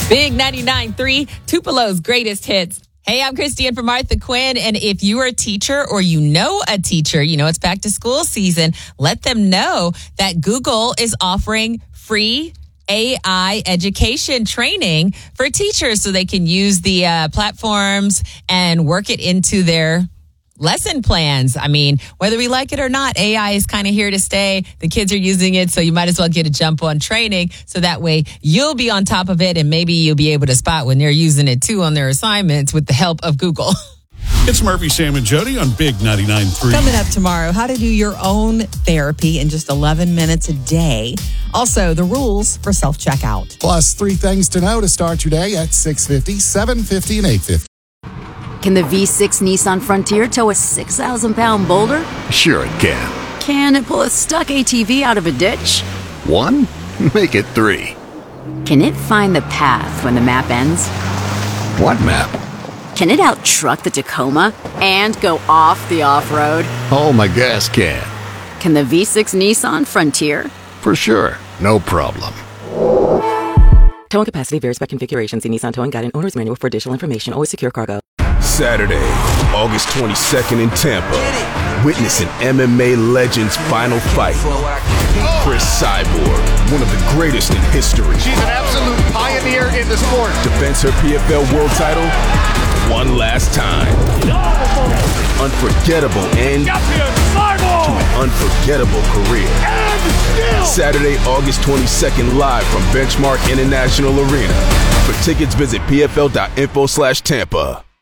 Big 99.3, Tupelo's greatest hits. Hey, I'm Christine from Martha Quinn, and if you are a teacher or you know a teacher, you know it's back to school season, let them know that Google is offering free AI education training for teachers so they can use the platforms and work it into their lesson plans. I mean, whether we like it or not, AI is kind of here to stay. The kids are using it, so you might as well get a jump on training so that way you'll be on top of it and maybe you'll be able to spot when they're using it too on their assignments with the help of Google. It's Murphy, Sam, and Jody on Big 99.3. Coming up tomorrow, how to do your own therapy in just 11 minutes a day. Also, the rules for self-checkout. Plus, 3 things to know to start your day at 6:50, 7:50, and 8:50. Can the V6 Nissan Frontier tow a 6,000-pound boulder? Sure it can. Can it pull a stuck ATV out of a ditch? 1? Make it 3. Can it find the path when the map ends? What map? Can it out-truck the Tacoma and go off the off-road? Oh, my gas can. Can the V6 Nissan Frontier? For sure. No problem. Towing capacity varies by configuration. See Nissan Towing Guide and Owner's Manual for additional information. Always secure cargo. Saturday, August 22nd in Tampa. Witness an MMA legend's final fight. Chris Cyborg, one of the greatest in history. She's an absolute pioneer in the sport. Defends her PFL world title one last time. Unforgettable end to an unforgettable career. Saturday, August 22nd, live from Benchmark International Arena. For tickets, visit pfl.info/Tampa.